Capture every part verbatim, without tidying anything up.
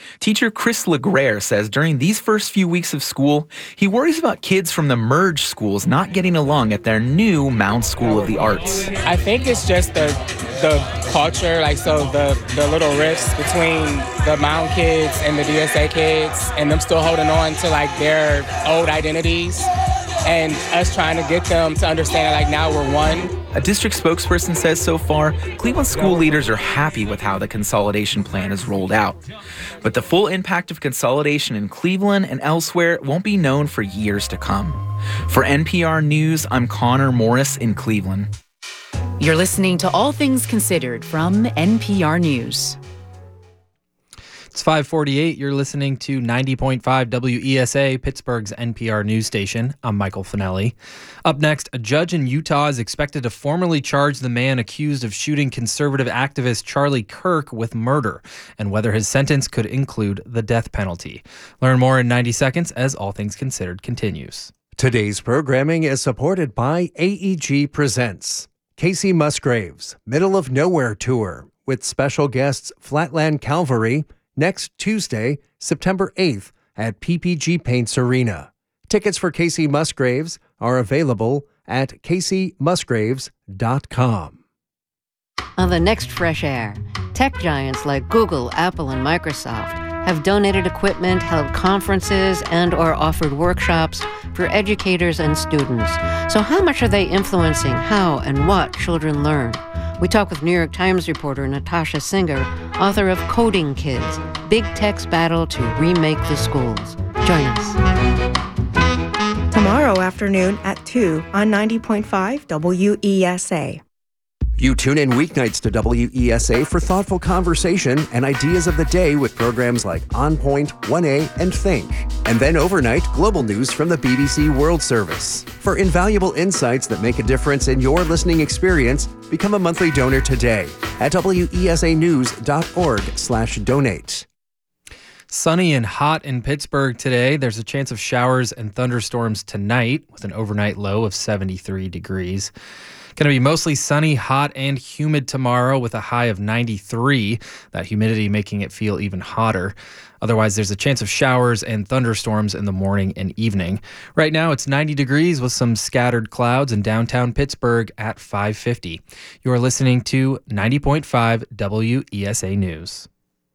Teacher Chris LeGrare says during these first few weeks of school, he worries about kids from the merged schools not getting along at their new Mound School of the Arts. I think it's just the the culture, like so the, the little rifts between the Mound kids and the D S A kids, and them still holding on to like their old identities, and us trying to get them to understand that like now we're one. A district spokesperson says so far, Cleveland school leaders are happy with how the consolidation plan is rolled out. But the full impact of consolidation in Cleveland and elsewhere won't be known for years to come. For N P R News, I'm Connor Morris in Cleveland. You're listening to All Things Considered from N P R News. It's five forty-eight. You're listening to ninety point five W E S A, Pittsburgh's N P R news station. I'm Michael Finelli. Up next, a judge in Utah is expected to formally charge the man accused of shooting conservative activist Charlie Kirk with murder, and whether his sentence could include the death penalty. Learn more in ninety seconds as All Things Considered continues. Today's programming is supported by A E G Presents Casey Musgraves Middle of Nowhere Tour with special guests Flatland Calvary next Tuesday, September eighth at P P G Paints Arena. Tickets for Casey Musgraves are available at casey musgraves dot com. On the next Fresh Air, tech giants like Google, Apple, and Microsoft have donated equipment, held conferences, and or offered workshops for educators and students. So how much are they influencing how and what children learn? We talk with New York Times reporter Natasha Singer, author of Coding Kids, Big Tech's Battle to Remake the Schools. Join us. Tomorrow afternoon at two on ninety point five W E S A. You tune in weeknights to W E S A for thoughtful conversation and ideas of the day with programs like On Point, one A, and Think. And then overnight, global news from the B B C World Service. For invaluable insights that make a difference in your listening experience, become a monthly donor today at W E S A news dot org slash donate. Sunny and hot in Pittsburgh today. There's a chance of showers and thunderstorms tonight with an overnight low of seventy-three degrees. Going to be mostly sunny, hot, and humid tomorrow with a high of ninety-three. That humidity making it feel even hotter. Otherwise, there's a chance of showers and thunderstorms in the morning and evening. Right now, it's ninety degrees with some scattered clouds in downtown Pittsburgh at five fifty. You are listening to ninety point five W E S A News.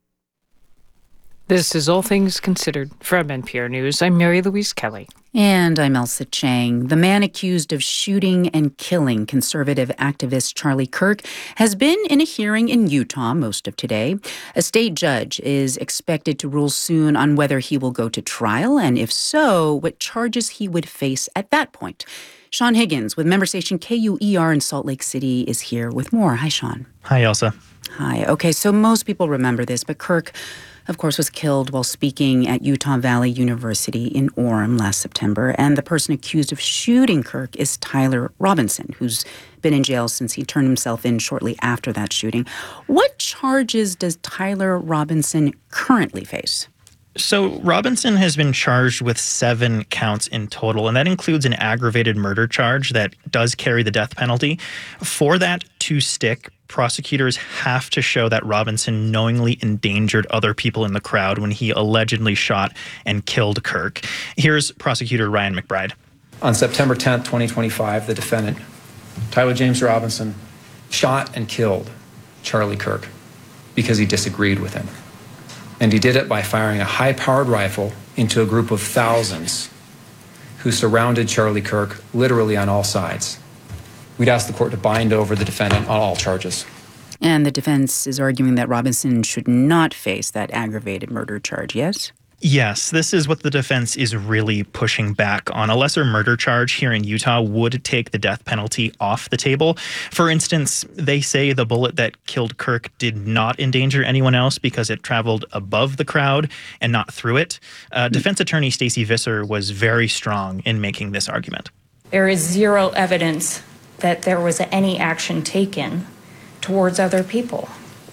This is All Things Considered from N P R News. I'm Mary Louise Kelly. And I'm Elsa Chang. The man accused of shooting and killing conservative activist Charlie Kirk has been in a hearing in Utah most of today. A state judge is expected to rule soon on whether he will go to trial, and if so, what charges he would face at that point. Sean Higgins with member station K U E R in Salt Lake City is here with more. Hi, Sean. Hi, Elsa. Hi. Okay, so most people remember this, but Kirk, of course, was killed while speaking at Utah Valley University in Orem last September. And the person accused of shooting Kirk is Tyler Robinson, who's been in jail since he turned himself in shortly after that shooting. What charges does Tyler Robinson currently face? So Robinson has been charged with seven counts in total, and that includes an aggravated murder charge that does carry the death penalty. For that to stick, prosecutors have to show that Robinson knowingly endangered other people in the crowd when he allegedly shot and killed Kirk. Here's prosecutor Ryan McBride. On September tenth, twenty twenty-five, the defendant, Tyler James Robinson, shot and killed Charlie Kirk because he disagreed with him. And he did it by firing a high-powered rifle into a group of thousands who surrounded Charlie Kirk literally on all sides. We'd ask the court to bind over the defendant on all charges. And the defense is arguing that Robinson should not face that aggravated murder charge, yes? Yes, this is what the defense is really pushing back on. A lesser murder charge here in Utah would take the death penalty off the table. For instance, they say the bullet that killed Kirk did not endanger anyone else because it traveled above the crowd and not through it. Uh, defense attorney Stacey Visser was very strong in making this argument. There is zero evidence that there was any action taken towards other people.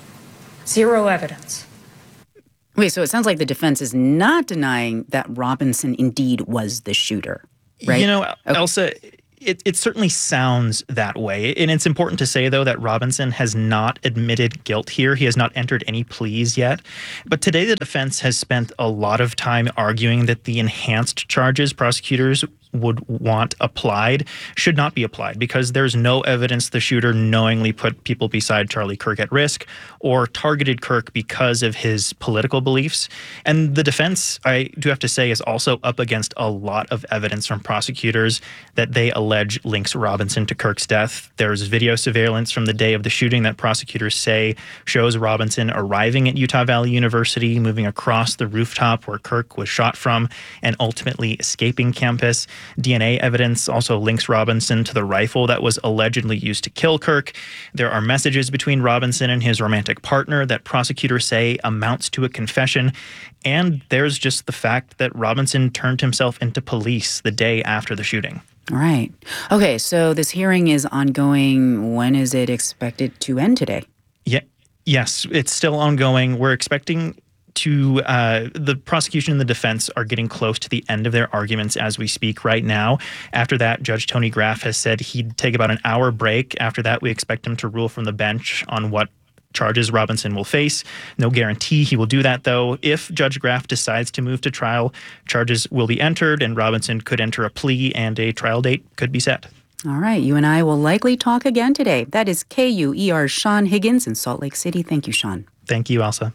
Zero evidence. Wait, so it sounds like the defense is not denying that Robinson indeed was the shooter, right? You know, okay. Elsa, It, it certainly sounds that way. And it's important to say, though, that Robinson has not admitted guilt here. He has not entered any pleas yet. But today, the defense has spent a lot of time arguing that the enhanced charges prosecutors would want applied should not be applied because there's no evidence the shooter knowingly put people beside Charlie Kirk at risk or targeted Kirk because of his political beliefs. And the defense, I do have to say, is also up against a lot of evidence from prosecutors that they allege links Robinson to Kirk's death. There's video surveillance from the day of the shooting that prosecutors say shows Robinson arriving at Utah Valley University, moving across the rooftop where Kirk was shot from, and ultimately escaping campus. D N A evidence also links Robinson to the rifle that was allegedly used to kill Kirk. There are messages between Robinson and his romantic partner that prosecutors say amounts to a confession. And there's just the fact that Robinson turned himself into police the day after the shooting. Right. Okay, so this hearing is ongoing. When is it expected to end today? Yeah, yes, it's still ongoing. We're expecting to uh, the prosecution and the defense are getting close to the end of their arguments as we speak right now. After that, Judge Tony Graff has said he'd take about an hour break. After that, we expect him to rule from the bench on what charges Robinson will face. No guarantee he will do that, though. If Judge Graff decides to move to trial, charges will be entered and Robinson could enter a plea and a trial date could be set. All right, you and I will likely talk again today. That is K U E R's Sean Higgins in Salt Lake City. Thank you, Sean. Thank you, Elsa.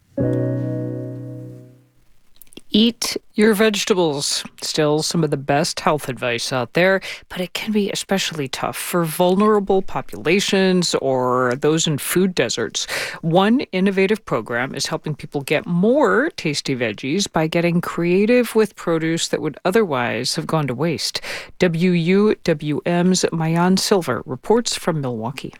Eat your vegetables. Still some of the best health advice out there, but it can be especially tough for vulnerable populations or those in food deserts. One innovative program is helping people get more tasty veggies by getting creative with produce that would otherwise have gone to waste. W U W M's Mayan Silver reports from Milwaukee.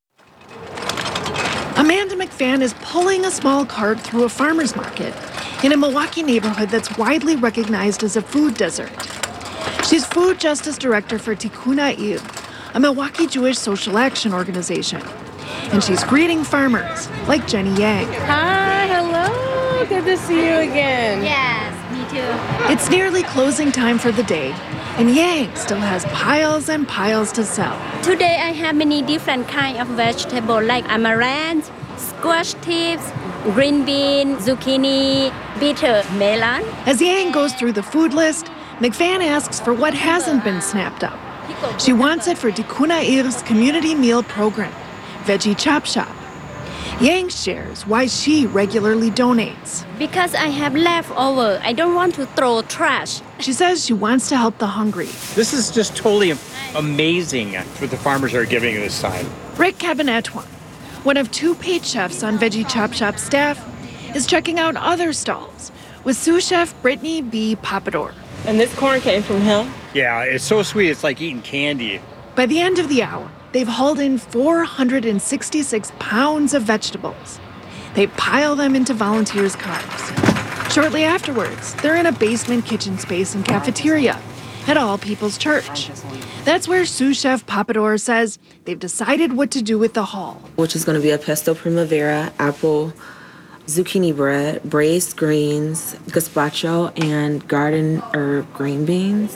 Amanda McFan is pulling a small cart through a farmer's market in a Milwaukee neighborhood that's widely recognized as a food desert. She's food justice director for Tikkun Ha'ir, a Milwaukee Jewish social action organization. And she's greeting farmers like Jenny Yang. Hi, hello. Good to see you again. Yes, me too. It's nearly closing time for the day, and Yang still has piles and piles to sell. Today I have many different kind of vegetables like amaranth, squash tips, green bean, zucchini, bitter melon. As Yang goes through the food list, McFan asks for what hasn't been snapped up. She wants it for Tikkun Ha'ir's community meal program, Veggie Chop Shop. Yang shares why she regularly donates. Because I have leftover, I don't want to throw trash. She says she wants to help the hungry. This is just totally amazing what the farmers are giving this time. Rick Cabanatuan, one of two paid chefs on Veggie Chop Shop staff, is checking out other stalls with sous chef Brittany B. Papador. And this corn came from him? Yeah, it's so sweet, it's like eating candy. By the end of the hour, they've hauled in four hundred sixty-six pounds of vegetables. They pile them into volunteers' cars. Shortly afterwards, they're in a basement kitchen space and cafeteria at All People's Church. That's where sous chef Papador says they've decided what to do with the haul. Which is going to be a pesto primavera, apple, zucchini bread, braised greens, gazpacho, and garden herb green beans.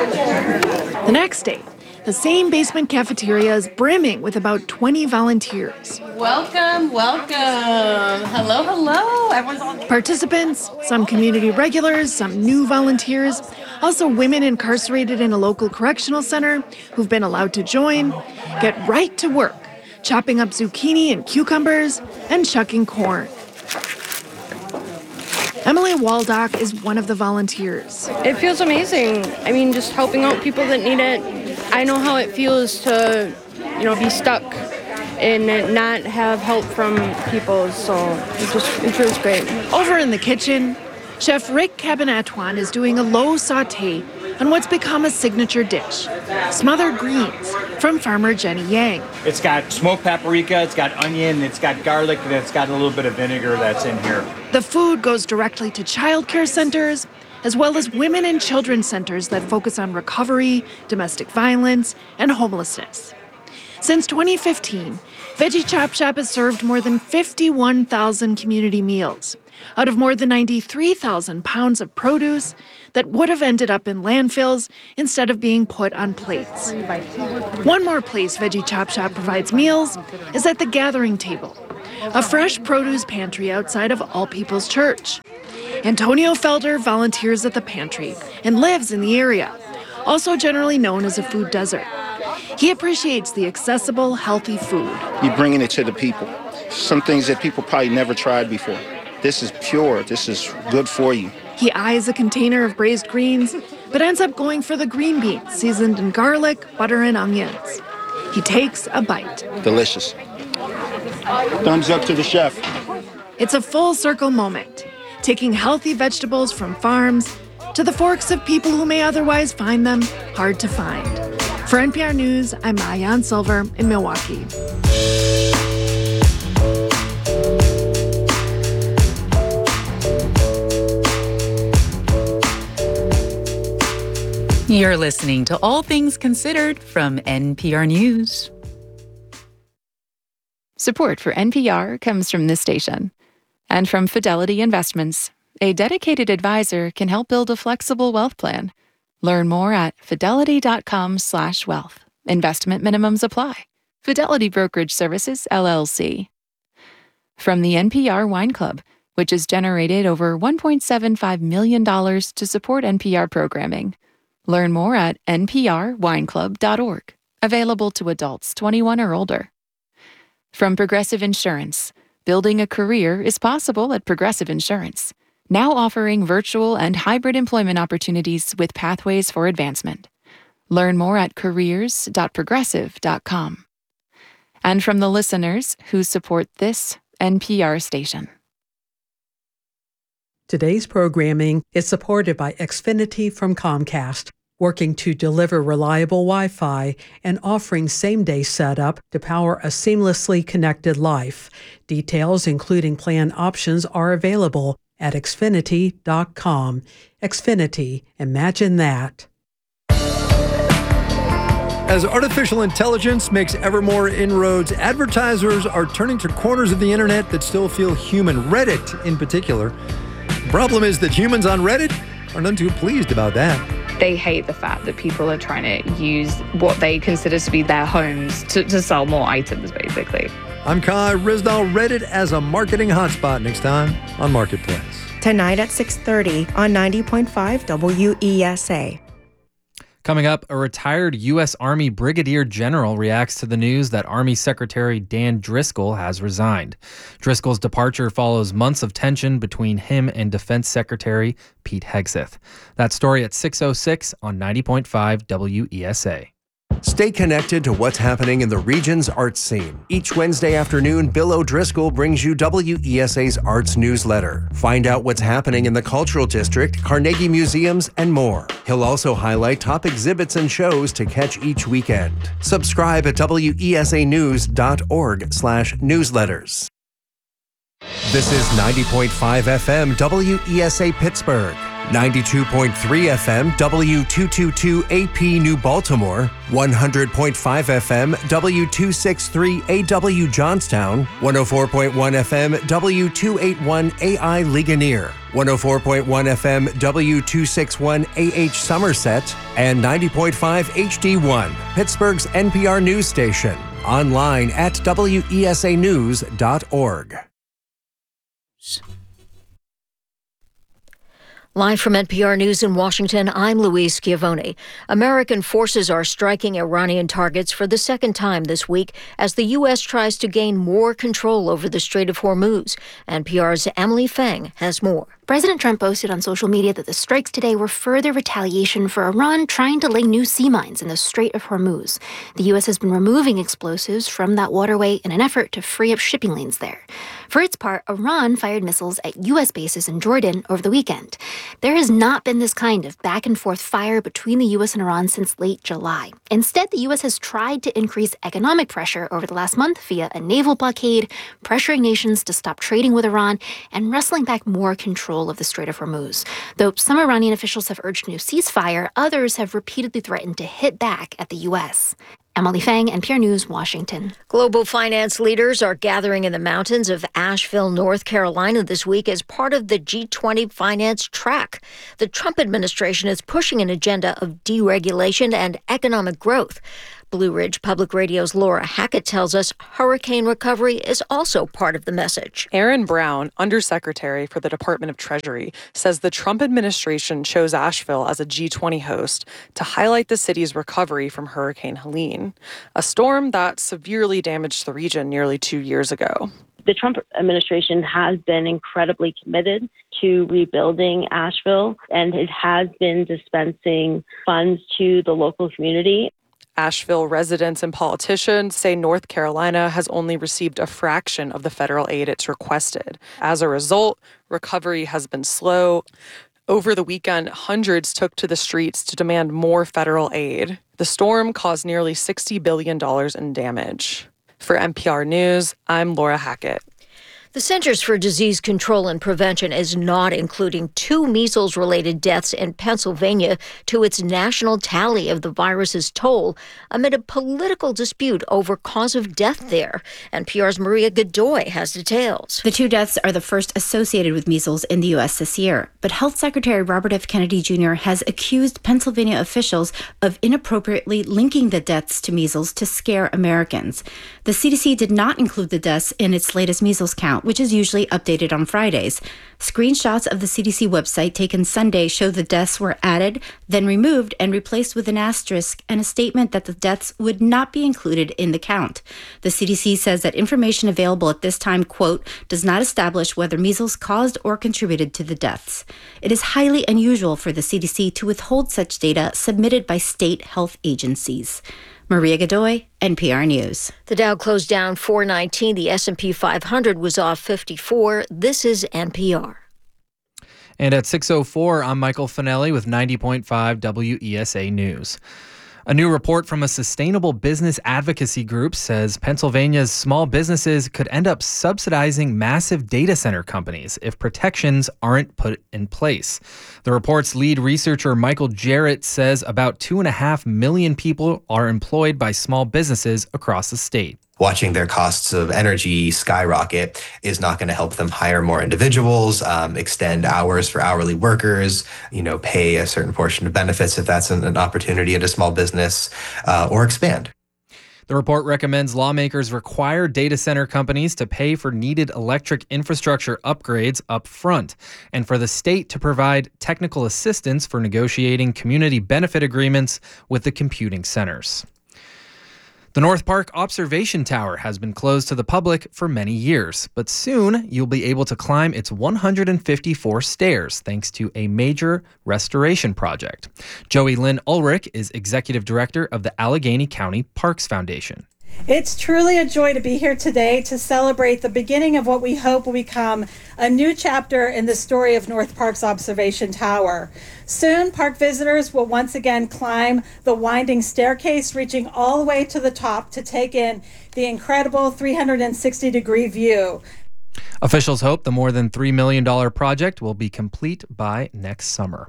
The next day, the same basement cafeteria is brimming with about twenty volunteers. Welcome, welcome. Hello, hello. Everyone's on. Participants, some community regulars, some new volunteers, also women incarcerated in a local correctional center who've been allowed to join, get right to work, chopping up zucchini and cucumbers and shucking corn. Emily Waldock is one of the volunteers. It feels amazing. I mean, just helping out people that need it. I know how it feels to, you know, be stuck and not have help from people, so it just it feels great. Over in the kitchen, Chef Rick Cabanatuan is doing a low saute on what's become a signature dish, smothered greens from farmer Jenny Yang. It's got smoked paprika, it's got onion, it's got garlic, and it's got a little bit of vinegar that's in here. The food goes directly to child care centers, as well as women and children's centers that focus on recovery, domestic violence, and homelessness. Since twenty fifteen, Veggie Chop Shop has served more than fifty-one thousand community meals out of more than ninety-three thousand pounds of produce that would have ended up in landfills instead of being put on plates. One more place Veggie Chop Shop provides meals is at the Gathering Table, a fresh produce pantry outside of All People's Church. Antonio Felder volunteers at the pantry and lives in the area, also generally known as a food desert. He appreciates the accessible, healthy food. You're bringing it to the people. Some things that people probably never tried before. This is pure. This is good for you. He eyes a container of braised greens, but ends up going for the green beans seasoned in garlic, butter, and onions. He takes a bite. Delicious. Thumbs up to the chef. It's a full circle moment, taking healthy vegetables from farms to the forks of people who may otherwise find them hard to find. For N P R News, I'm Maayan Silver in Milwaukee. You're listening to All Things Considered from N P R News. Support for N P R comes from this station and from Fidelity Investments. A dedicated advisor can help build a flexible wealth plan. Learn more at fidelity.com slash wealth. Investment minimums apply. Fidelity Brokerage Services, L L C. From the N P R Wine Club, which has generated over one point seven five million dollars to support N P R programming. Learn more at n p r wine club dot org. Available to adults twenty-one or older. From Progressive Insurance, building a career is possible at Progressive Insurance, now offering virtual and hybrid employment opportunities with pathways for advancement. Learn more at careers dot progressive dot com. And from the listeners who support this N P R station. Today's programming is supported by Xfinity from Comcast, working to deliver reliable Wi-Fi and offering same-day setup to power a seamlessly connected life. Details, including plan options, are available at xfinity dot com. Xfinity, imagine that. As artificial intelligence makes ever more inroads, advertisers are turning to corners of the internet that still feel human, Reddit in particular. The problem is that humans on Reddit are none too pleased about that. They hate the fact that people are trying to use what they consider to be their homes to, to sell more items, basically. I'm Kai Rizdal. Reddit as a marketing hotspot next time on Marketplace. Tonight at six thirty on ninety point five W E S A. Coming up, a retired U S Army Brigadier General reacts to the news that Army Secretary Dan Driscoll has resigned. Driscoll's departure follows months of tension between him and Defense Secretary Pete Hegseth. That story at six oh six on ninety point five W E S A. Stay connected to what's happening in the region's arts scene. Each Wednesday afternoon, Bill O'Driscoll brings you W E S A's arts newsletter. Find out what's happening in the Cultural District, Carnegie Museums, and more. He'll also highlight top exhibits and shows to catch each weekend. Subscribe at W E S A news dot org slash newsletters. This is ninety point five F M W E S A Pittsburgh, ninety-two point three F M W two twenty-two A P New Baltimore, one hundred point five F M W two sixty-three A W Johnstown, one oh four point one F M W two eighty-one A I Ligonier, one oh four point one F M W two sixty-one A H Somerset, and ninety point five H D one, Pittsburgh's N P R news station. Online at W E S A news dot org. Live from N P R News in Washington, I'm Louise Schiavone. American forces are striking Iranian targets for the second time this week as the U S tries to gain more control over the Strait of Hormuz. N P R's Emily Feng has more. President Trump posted on social media that the strikes today were further retaliation for Iran trying to lay new sea mines in the Strait of Hormuz. The U S has been removing explosives from that waterway in an effort to free up shipping lanes there. For its part, Iran fired missiles at U S bases in Jordan over the weekend. There has not been this kind of back-and-forth fire between the U S and Iran since late July. Instead, the U S has tried to increase economic pressure over the last month via a naval blockade, pressuring nations to stop trading with Iran, and wrestling back more control of the Strait of Hormuz. Though some Iranian officials have urged a new ceasefire, others have repeatedly threatened to hit back at the U S. Emily Fang, N P R News, Washington. Global finance leaders are gathering in the mountains of Asheville, North Carolina this week as part of the G twenty finance track. The Trump administration is pushing an agenda of deregulation and economic growth. Blue Ridge Public Radio's Laura Hackett tells us hurricane recovery is also part of the message. Aaron Brown, Undersecretary for the Department of Treasury, says the Trump administration chose Asheville as a G twenty host to highlight the city's recovery from Hurricane Helene, a storm that severely damaged the region nearly two years ago. The Trump administration has been incredibly committed to rebuilding Asheville, and it has been dispensing funds to the local community. Asheville residents and politicians say North Carolina has only received a fraction of the federal aid it's requested. As a result, recovery has been slow. Over the weekend, hundreds took to the streets to demand more federal aid. The storm caused nearly sixty billion dollars in damage. For N P R News, I'm Laura Hackett. The Centers for Disease Control and Prevention is not including two measles-related deaths in Pennsylvania to its national tally of the virus's toll amid a political dispute over cause of death there. N P R's Maria Godoy has details. The two deaths are the first associated with measles in the U S this year, but Health Secretary Robert F. Kennedy Junior has accused Pennsylvania officials of inappropriately linking the deaths to measles to scare Americans. The C D C did not include the deaths in its latest measles count, which is usually updated on Fridays. Screenshots of the C D C website taken Sunday show the deaths were added, then removed and replaced with an asterisk and a statement that the deaths would not be included in the count. The C D C says that information available at this time, quote, does not establish whether measles caused or contributed to the deaths. It is highly unusual for the C D C to withhold such data submitted by state health agencies. Maria Godoy, N P R News. The Dow closed down four nineteen. The S and P five hundred was off fifty-four. This is N P R. And at six oh four, I'm Michael Finelli with ninety point five W E S A News. A new report from a sustainable business advocacy group says Pennsylvania's small businesses could end up subsidizing massive data center companies if protections aren't put in place. The report's lead researcher, Michael Jarrett, says about two and a half million people are employed by small businesses across the state. Watching their costs of energy skyrocket is not going to help them hire more individuals, um, extend hours for hourly workers, you know, pay a certain portion of benefits if that's an, an opportunity at a small business, uh, or expand. The report recommends lawmakers require data center companies to pay for needed electric infrastructure upgrades up front, and for the state to provide technical assistance for negotiating community benefit agreements with the computing centers. The North Park Observation Tower has been closed to the public for many years, but soon you'll be able to climb its one hundred fifty-four stairs thanks to a major restoration project. Joey Lynn Ulrich is executive director of the Allegheny County Parks Foundation. It's truly a joy to be here today to celebrate the beginning of what we hope will become a new chapter in the story of North Park's Observation Tower. Soon, park visitors will once again climb the winding staircase, reaching all the way to the top to take in the incredible three hundred sixty degree view. Officials hope the more than three million dollars project will be complete by next summer.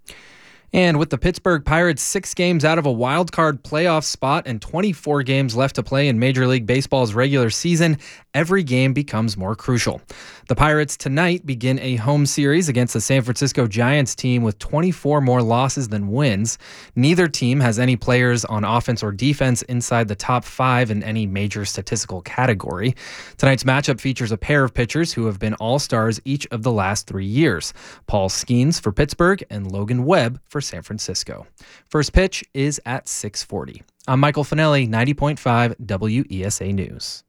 And with the Pittsburgh Pirates six games out of a wild card playoff spot and twenty-four games left to play in Major League Baseball's regular season, every game becomes more crucial. The Pirates tonight begin a home series against the San Francisco Giants team with twenty-four more losses than wins. Neither team has any players on offense or defense inside the top five in any major statistical category. Tonight's matchup features a pair of pitchers who have been all-stars each of the last three years. Paul Skeens for Pittsburgh and Logan Webb for San Francisco. First pitch is at six forty. I'm Michael Finelli, ninety point five W E S A News.